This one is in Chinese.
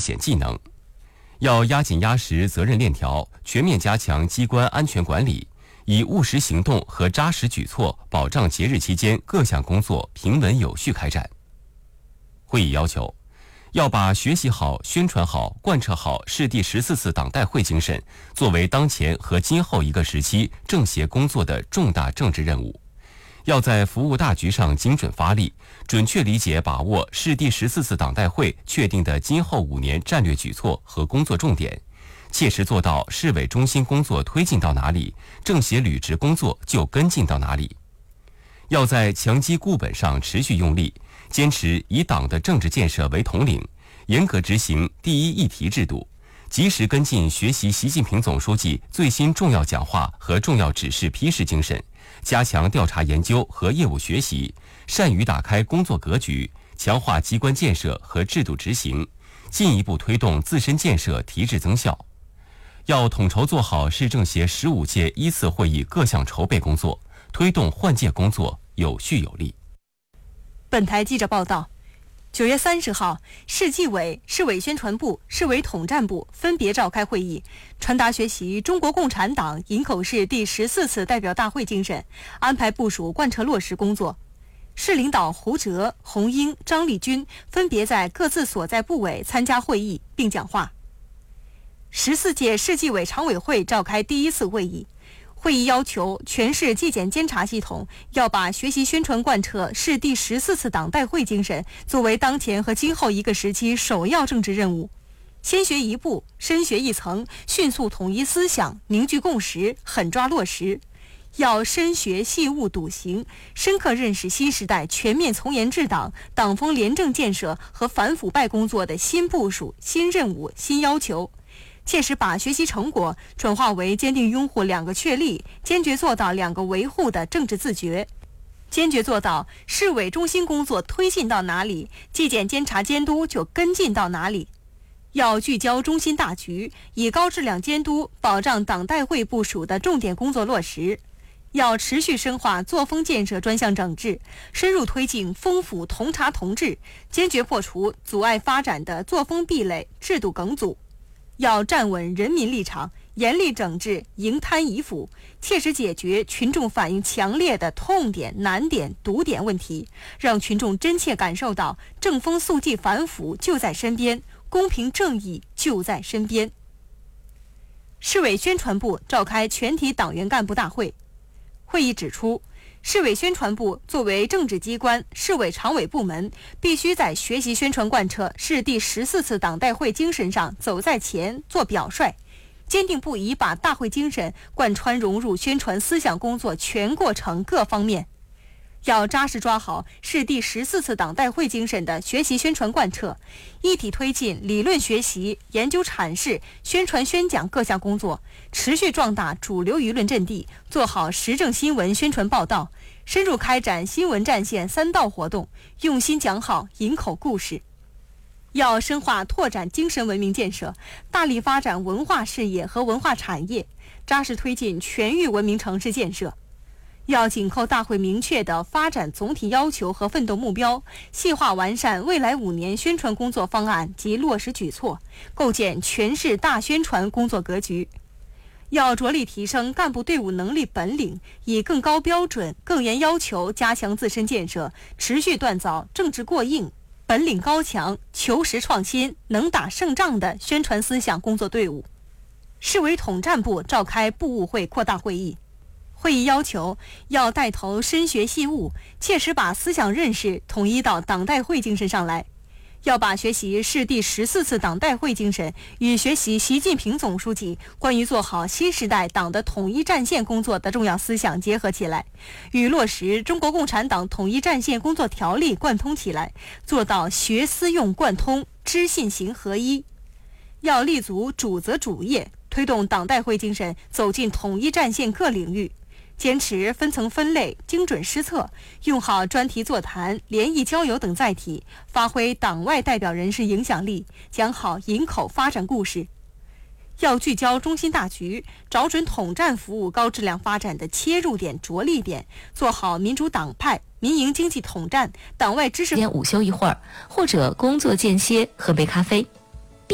险技能。要压紧压实责任链条，全面加强机关安全管理，以务实行动和扎实举措保障节日期间各项工作平稳有序开展。会议要求，要把学习好、宣传好、贯彻好市第14次党代会精神作为当前和今后一个时期政协工作的重大政治任务。要在服务大局上精准发力，准确理解把握市第14次党代会确定的今后5年战略举措和工作重点，切实做到市委中心工作推进到哪里，政协履职工作就跟进到哪里。要在强基固本上持续用力，坚持以党的政治建设为统领，严格执行第一议题制度，及时跟进学习习近平总书记最新重要讲话和重要指示批示精神，加强调查研究和业务学习，善于打开工作格局，强化机关建设和制度执行，进一步推动自身建设提质增效。要统筹做好市政协15届依次会议各项筹备工作，推动换届工作有序有力。 本台记者报道，9月30号，市纪委、市委宣传部、市委统战部分别召开会议，传达学习中国共产党营口市第14次代表大会精神，安排部署贯彻落实工作。市领导胡哲、洪英、张立军分别在各自所在部委参加会议并讲话。14届市纪委常委会召开第1次会议，会议要求全市纪检监察系统要把学习宣传贯彻市第14次党代会精神作为当前和今后一个时期首要政治任务，先学一步，深学一层，迅速统一思想，凝聚共识，狠抓落实。要深学细悟笃行，深刻认识新时代全面从严治党、党风廉政建设和反腐败工作的新部署、新任务、新要求，切实把学习成果转化为坚定拥护2个确立，坚决做到2个维护的政治自觉，坚决做到市委中心工作推进到哪里，纪检监察监督就跟进到哪里。要聚焦中心大局，以高质量监督保障党代会部署的重点工作落实。要持续深化作风建设专项整治，深入推进风腐同查同治，坚决破除阻碍发展的作风壁垒、制度梗阻。要站稳人民立场，严厉整治营贪疑腐，切实解决群众反映强烈的痛点、难点、堵点问题，让群众真切感受到正风肃纪反腐就在身边，公平正义就在身边。市委宣传部召开全体党员干部大会，会议指出，市委宣传部作为政治机关、市委常委部门，必须在学习宣传贯彻市第14次党代会精神上走在前、做表率，坚定不移把大会精神贯穿融入宣传思想工作全过程各方面。要扎实抓好市第14次党代会精神的学习宣传贯彻，一体推进理论学习、研究阐释、宣传宣讲各项工作，持续壮大主流舆论阵地，做好时政新闻宣传报道，深入开展新闻战线3道活动，用心讲好营口故事。要深化拓展精神文明建设，大力发展文化事业和文化产业，扎实推进全域文明城市建设。要紧扣大会明确的发展总体要求和奋斗目标，细化完善未来5年宣传工作方案及落实举措，构建全市大宣传工作格局。要着力提升干部队伍能力本领，以更高标准、更严要求加强自身建设，持续锻造政治过硬、本领高强、求实创新、能打胜仗的宣传思想工作队伍。市委统战部召开部务会扩大会议，会议要求要带头深学细悟，切实把思想认识统一到党代会精神上来。要把学习市第14次党代会精神与学习习近平总书记关于做好新时代党的统一战线工作的重要思想结合起来，与落实中国共产党统一战线工作条例贯通起来，做到学思用贯通、知信行合一。要立足主责主业，推动党代会精神走进统一战线各领域，坚持分层分类、精准施策，用好专题座谈、联谊交友等载体，发挥党外代表人士影响力，讲好营口发展故事。要聚焦中心大局，找准统战服务高质量发展的切入点、着力点，做好民主党派、民营经济统战、党外知识。 午休一会儿，或者工作间歇喝杯咖啡。